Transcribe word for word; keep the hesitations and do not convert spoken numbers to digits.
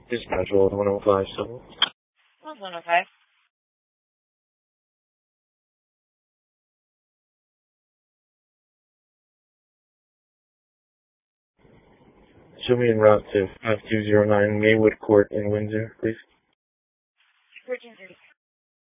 Dispatch hold one oh five seven. Hold one oh five. Show me en route to five two zero nine Maywood Court in Windsor, please. fourteen thirty.